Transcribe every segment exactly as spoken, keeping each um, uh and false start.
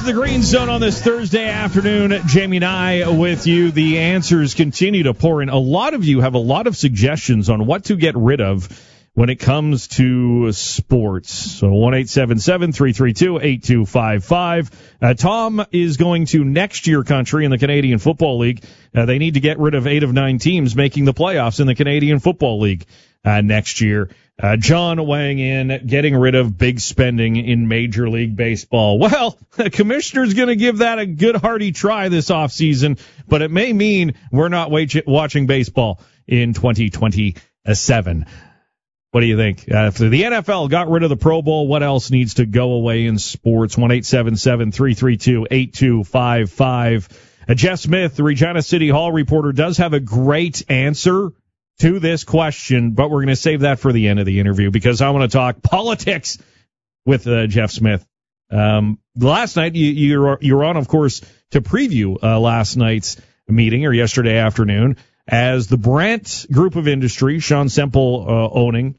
to the Green Zone on this Thursday afternoon. Jamie and I with you. The answers continue to pour in. A lot of you have a lot of suggestions on what to get rid of when it comes to sports. So one eight seven seven, three three two, eight two five five. Uh, Tom is going to next year country in the Canadian Football League. Uh, they need to get rid of eight of nine teams making the playoffs in the Canadian Football League uh, next year. Uh, John weighing in, getting rid of big spending in Major League Baseball. Well, the commissioner's going to give that a good hearty try this offseason, but it may mean we're not watching baseball in twenty twenty-seven. What do you think? Uh, if the N F L got rid of the Pro Bowl, what else needs to go away in sports? one eight seven seven, three three two, eight two five five. Uh, Jeff Smith, the Regina City Hall reporter, does have a great answer to this question, but we're going to save that for the end of the interview because I want to talk politics with uh, Jeff Smith. Um, last night, you, you're, you're on, of course, to preview uh, last night's meeting or yesterday afternoon as the Brandt Group of Industry, Sean Semple uh, owning,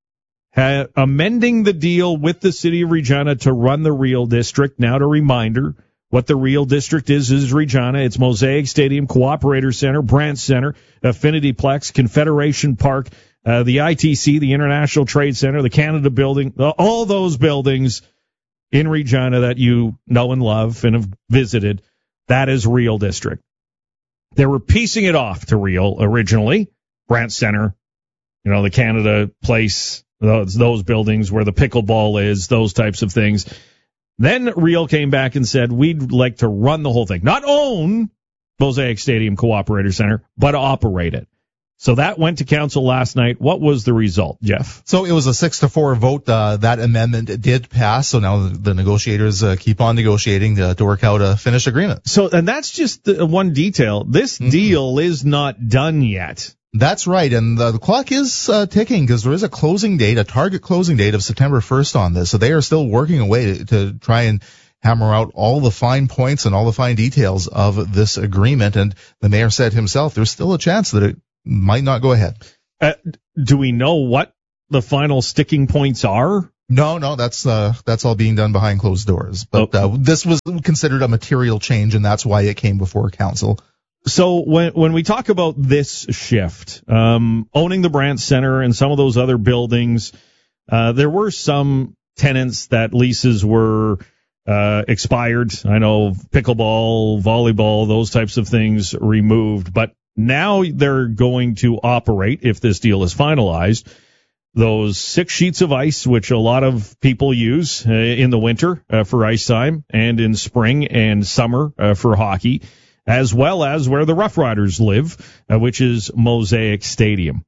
ha- amending the deal with the city of Regina to run the Real District. Now, to reminder, what the Real District is, is Regina. It's Mosaic Stadium, Cooperator Center, Brandt Center, Affinity Plex, Confederation Park, uh, the I T C, the International Trade Center, the Canada Building, all those buildings in Regina that you know and love and have visited. That is Real District. They were piecing it off to Real originally. Brandt Center, you know, the Canada Place, those, those buildings where the pickleball is, those types of things. Then Real came back and said, we'd like to run the whole thing. Not own Mosaic Stadium Cooperator Center, but operate it. So that went to council last night. What was the result, Jeff? So it was a six to four vote. Uh, that amendment did pass. So now the, the negotiators uh, keep on negotiating to, to work out a finished agreement. So, and that's just the one detail. This mm-hmm. deal is not done yet. That's right, and the, the clock is uh, ticking because there is a closing date, a target closing date of September first on this. So they are still working away to, to try and hammer out all the fine points and all the fine details of this agreement. And the mayor said himself, there's still a chance that it might not go ahead. Uh, do we know what the final sticking points are? No, no, that's uh, that's all being done behind closed doors. But oh. uh, this was considered a material change, and that's why it came before council. So when when we talk about this shift, um, owning the Brandt Center and some of those other buildings, uh, there were some tenants that leases were uh, expired. I know pickleball, volleyball, those types of things removed. But now they're going to operate, if this deal is finalized, those six sheets of ice, which a lot of people use uh, in the winter uh, for ice time and in spring and summer uh, for hockey, as well as where the Rough Riders live, uh, which is Mosaic Stadium.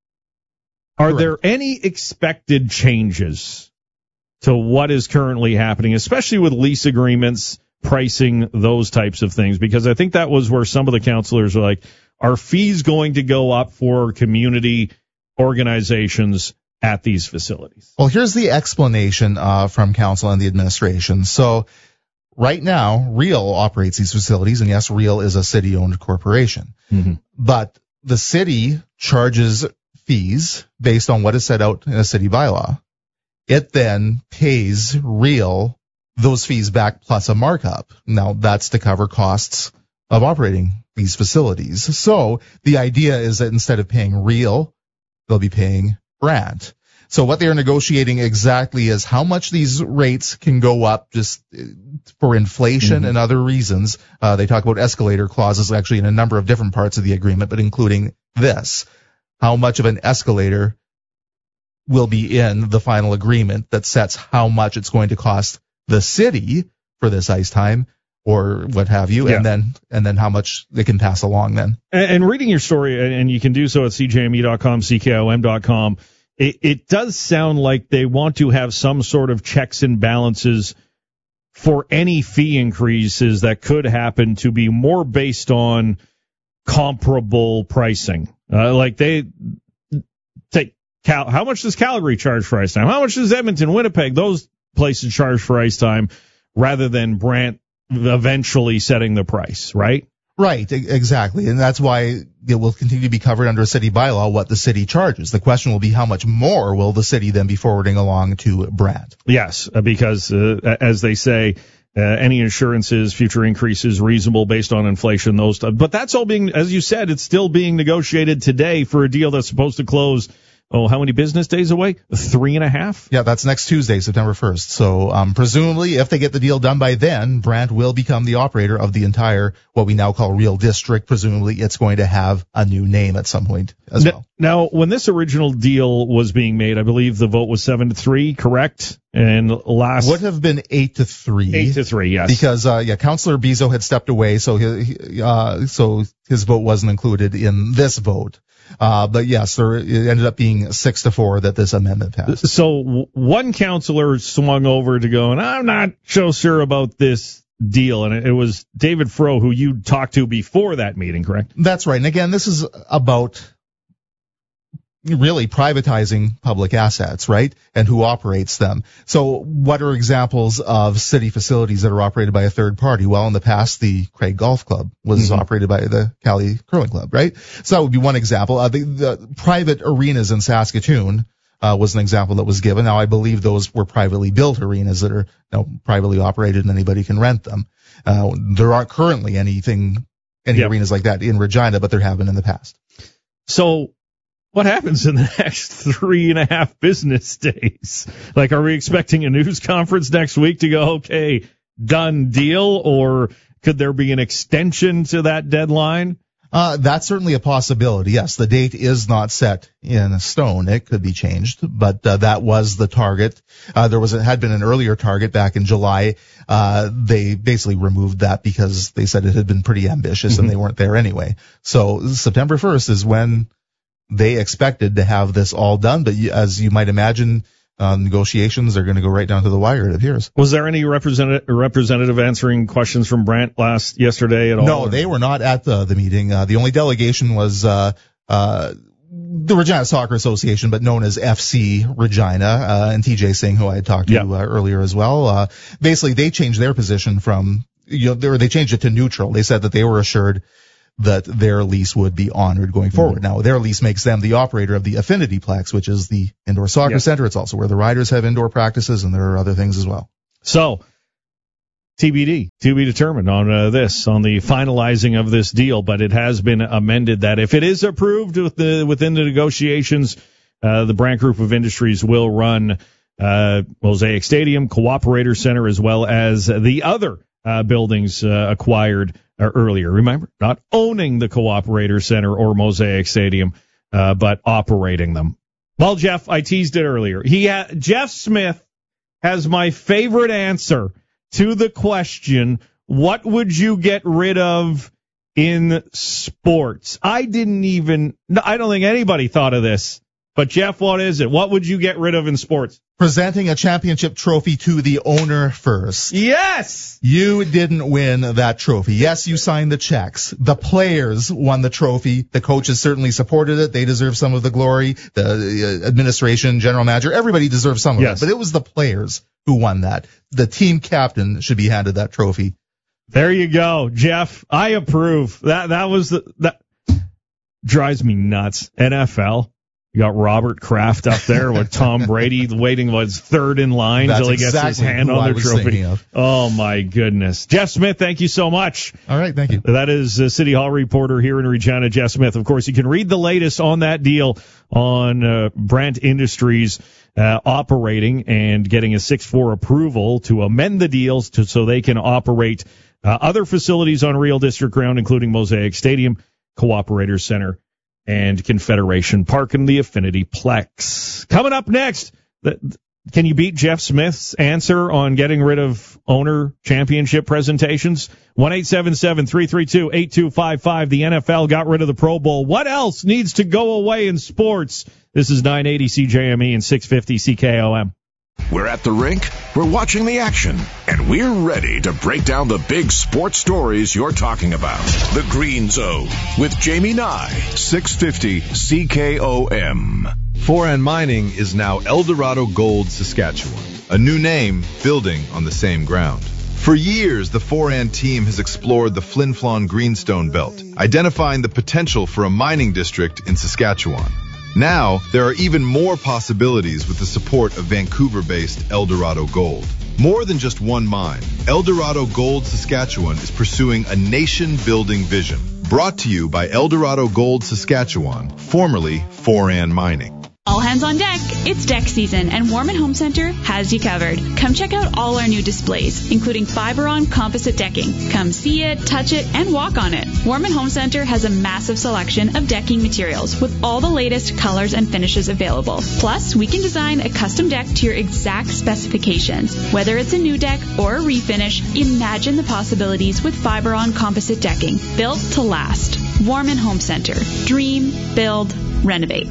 Are Correct. there any expected changes to what is currently happening, especially with lease agreements, pricing, those types of things? Because I think that was where some of the councilors were like, are fees going to go up for community organizations at these facilities? Well, here's the explanation uh, from council and the administration. So right now, Real operates these facilities, and yes, Real is a city-owned corporation. Mm-hmm. But the city charges fees based on what is set out in a city bylaw. It then pays Real those fees back plus a markup. Now, that's to cover costs of operating these facilities. So the idea is that instead of paying Real, they'll be paying Brandt. So what they're negotiating exactly is how much these rates can go up just for inflation mm-hmm. and other reasons. Uh, they talk about escalator clauses actually in a number of different parts of the agreement, but including this. How much of an escalator will be in the final agreement that sets how much it's going to cost the city for this ice time or what have you, yeah. and then and then how much they can pass along then. And, and reading your story, and you can do so at c j m e dot com, c k o m dot com, It, it does sound like they want to have some sort of checks and balances for any fee increases that could happen to be more based on comparable pricing. Uh, like they take Cal, how much does Calgary charge for ice time? How much does Edmonton, Winnipeg, those places charge for ice time, rather than Brandt eventually setting the price, right? Right, exactly. And that's why it will continue to be covered under a city bylaw what the city charges. The question will be how much more will the city then be forwarding along to Brandt? Yes, because uh, as they say, Uh, any insurances, future increases, reasonable based on inflation, those stuff. But that's all being, as you said, it's still being negotiated today for a deal that's supposed to close. Oh, how many business days away? Three and a half? Yeah, that's next Tuesday, September first. So um, presumably, if they get the deal done by then, Brandt will become the operator of the entire, what we now call Real District. Presumably, it's going to have a new name at some point as now, well. Now, when this original deal was being made, I believe the vote was seven to three, correct? And last would have been eight to three. Eight to three, yes. Because uh, yeah, Councillor Bezo had stepped away, so he, uh, so his vote wasn't included in this vote. Uh, but yes, there, it ended up being six to four that this amendment passed. So w- one councillor swung over to go, and I'm not so sure about this deal. And it, it was David Froh, who you talked to before that meeting, correct? That's right. And again, this is about really privatizing public assets, right? And who operates them. So what are examples of city facilities that are operated by a third party? Well, in the past, the Craig Golf Club was mm-hmm. operated by the Cali Curling Club, right? So that would be one example. Uh, the, the private arenas in Saskatoon uh, was an example that was given. Now, I believe those were privately built arenas that are you know, privately operated and anybody can rent them. Uh, there aren't currently anything, any yep. arenas like that in Regina, but there have been in the past. So, what happens in the next three and a half business days? Like, are we expecting a news conference next week to go, okay, done deal, or could there be an extension to that deadline? Uh, that's certainly a possibility. Yes, the date is not set in stone. It could be changed, but uh, that was the target. Uh, there was a, had been an earlier target back in July. Uh, they basically removed that because they said it had been pretty ambitious mm-hmm. and they weren't there anyway. So September first is when they expected to have this all done, but as you might imagine, uh, negotiations are going to go right down to the wire, it appears. Was there any representative representative answering questions from Brandt last yesterday at all? No, they were not at the, the meeting. Uh, the only delegation was uh, uh, the Regina Soccer Association, but known as F C Regina, uh, and T J Singh, who I had talked to yeah. uh, earlier as well. Uh, basically, they changed their position from, you know, they changed it to neutral. They said that they were assured that their lease would be honored going forward. Mm-hmm. Now, their lease makes them the operator of the Affinity Plex, which is the indoor soccer yep. center. It's also where the Riders have indoor practices, and there are other things as well. So, T B D, to be determined on uh, this, on the finalizing of this deal, but it has been amended that if it is approved with the, within the negotiations, uh, the Brandt Group of Industries will run uh, Mosaic Stadium, Cooperator Center, as well as the other uh, buildings uh, acquired earlier. Remember, not owning the Cooperator Center or Mosaic Stadium, uh, but operating them. Well, Jeff, I teased it earlier. He ha- Jeff Smith has my favorite answer to the question, what would you get rid of in sports? I didn't even, I don't think anybody thought of this. But, Jeff, what is it? What would you get rid of in sports? Presenting a championship trophy to the owner first. Yes! You didn't win that trophy. Yes, you signed the checks. The players won the trophy. The coaches certainly supported it. They deserve some of the glory. The administration, general manager, everybody deserves some of yes. it. But it was the players who won that. The team captain should be handed that trophy. There you go, Jeff. I approve. That that was the that drives me nuts. N F L. You got Robert Kraft up there with Tom Brady waiting was third in line until he gets exactly his hand on the trophy. Oh my goodness. Jeff Smith, thank you so much. All right, thank you. That is a City Hall reporter here in Regina, Jeff Smith. Of course, you can read the latest on that deal on uh, Brandt Industries uh, operating and getting a six four approval to amend the deals to, so they can operate uh, other facilities on Real District ground, including Mosaic Stadium, Cooperator Center, and Confederation Park and the Affinity Plex. Coming up next, the, can you beat Jeff Smith's answer on getting rid of owner championship presentations? one eight seven seven, three three two, eight two five five. The N F L got rid of the Pro Bowl. What else needs to go away in sports? This is nine eighty C J M E and six fifty C K O M. We're at the rink, we're watching the action, and we're ready to break down the big sports stories you're talking about. The Green Zone with Jamie Nye, six fifty C K O M. Foran Mining is now Eldorado Gold Saskatchewan, a new name building on the same ground. For years, the Foran team has explored the Flin Flon Greenstone Belt, identifying the potential for a mining district in Saskatchewan. Now, there are even more possibilities with the support of Vancouver-based Eldorado Gold. More than just one mine, Eldorado Gold Saskatchewan is pursuing a nation-building vision. Brought to you by Eldorado Gold Saskatchewan, formerly Foran Mining. All hands on deck. It's deck season, and Warman Home Center has you covered. Come check out all our new displays, including Fiberon composite decking. Come see it, touch it, and walk on it. Warman Home Center has a massive selection of decking materials with all the latest colors and finishes available. Plus, we can design a custom deck to your exact specifications. Whether it's a new deck or a refinish, imagine the possibilities with Fiberon composite decking, built to last. Warman Home Center. Dream, build, renovate.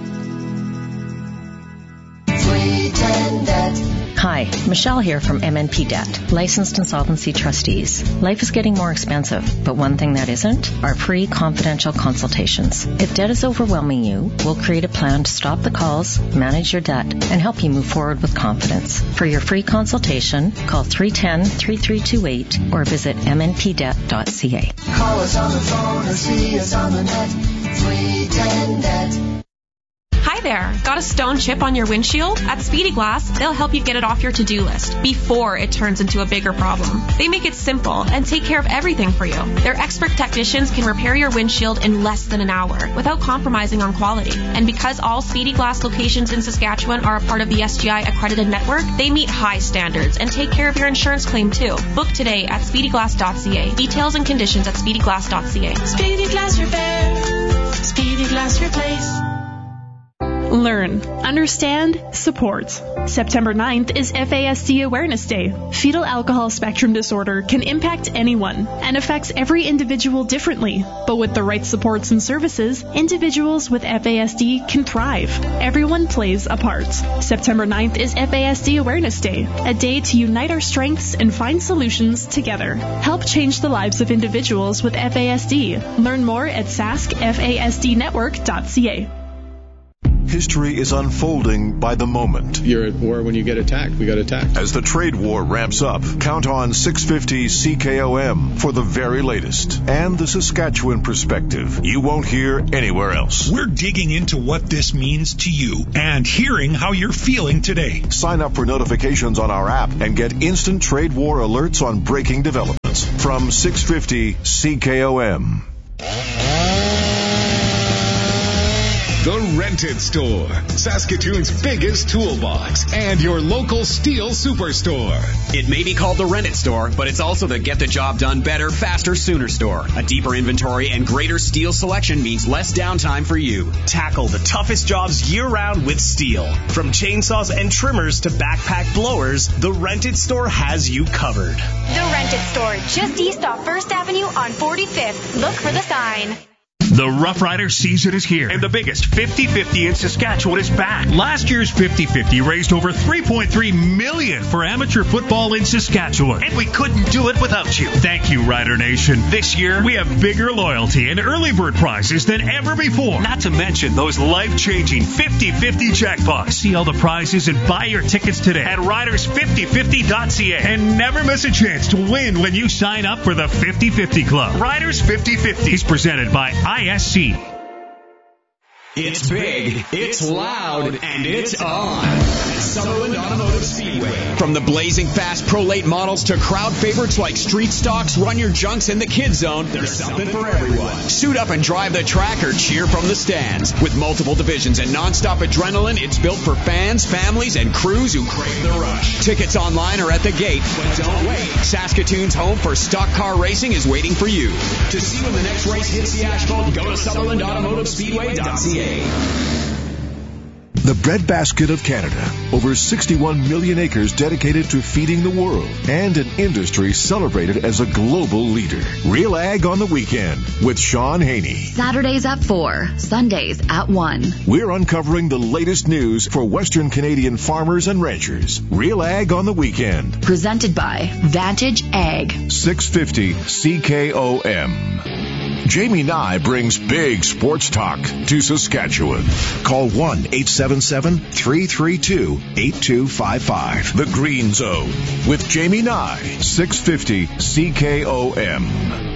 Hi, Michelle here from M N P Debt, licensed insolvency trustees. Life is getting more expensive, but one thing that isn't are free confidential consultations. If debt is overwhelming you, we'll create a plan to stop the calls, manage your debt, and help you move forward with confidence. For your free consultation, call three one zero, three three two eight or visit m n p debt dot c a. Call us on the phone or see us on the net. three ten debt. Hi there. Got a stone chip on your windshield? At Speedy Glass, they'll help you get it off your to-do list before it turns into a bigger problem. They make it simple and take care of everything for you. Their expert technicians can repair your windshield in less than an hour without compromising on quality. And because all Speedy Glass locations in Saskatchewan are a part of the S G I accredited network, they meet high standards and take care of your insurance claim too. Book today at speedy glass dot c a. Details and conditions at speedy glass dot c a. Speedy Glass Repair. Speedy Glass Replace. Learn, understand, support. September ninth is F A S D Awareness Day. Fetal alcohol spectrum disorder can impact anyone and affects every individual differently. But with the right supports and services, individuals with F A S D can thrive. Everyone plays a part. September ninth is F A S D Awareness Day, a day to unite our strengths and find solutions together. Help change the lives of individuals with F A S D. Learn more at sask f a s d network dot c a. History is unfolding by the moment. You're at war when you get attacked. We got attacked. As the trade war ramps up, count on six fifty C K O M for the very latest and the Saskatchewan perspective you won't hear anywhere else. We're digging into what this means to you and hearing how you're feeling today. Sign up for notifications on our app and get instant trade war alerts on breaking developments from six fifty C K O M. The Rented Store, Saskatoon's biggest toolbox, and your local steel superstore. It may be called the Rented Store, but it's also the get the job done better, faster, sooner store. A deeper inventory and greater steel selection means less downtime for you. Tackle the toughest jobs year-round with steel. From chainsaws and trimmers to backpack blowers, the Rented Store has you covered. The Rented Store, just east off First Avenue on forty-fifth. Look for the sign. The Rough Rider season is here, and the biggest fifty fifty in Saskatchewan is back. Last year's fifty fifty raised over three point three million dollars for amateur football in Saskatchewan, and we couldn't do it without you. Thank you, Rider Nation. This year, we have bigger loyalty and early bird prizes than ever before, not to mention those life-changing fifty fifty jackpots. See all the prizes and buy your tickets today at riders fifty fifty dot c a, and never miss a chance to win when you sign up for the fifty fifty Club. Riders fifty fifty is presented by I S C. It's big, it's loud, and it's on. Sutherland Automotive Speedway. From the blazing fast Pro Late models to crowd favorites like Street Stocks, Run Your Junks, and the Kid Zone, there's something for everyone. Suit up and drive the track or cheer from the stands. With multiple divisions and nonstop adrenaline, it's built for fans, families, and crews who crave the rush. Tickets online or at the gate, but don't wait. Saskatoon's home for stock car racing is waiting for you. To see when the next race hits the asphalt, go to Sutherland Automotive Speedway dot c a. The breadbasket of Canada. Over sixty-one million acres dedicated to feeding the world, and an industry celebrated as a global leader. Real Ag on the Weekend with Sean Haney. Saturdays at four, Sundays at one. We're uncovering the latest news for Western Canadian farmers and ranchers. Real Ag on the Weekend. Presented by Vantage Ag. six fifty C K O M. Jamie Nye brings big sports talk to Saskatchewan. Call one eight seven seven, three three two, eight two five five. The Green Zone with Jamie Nye, six fifty C K O M.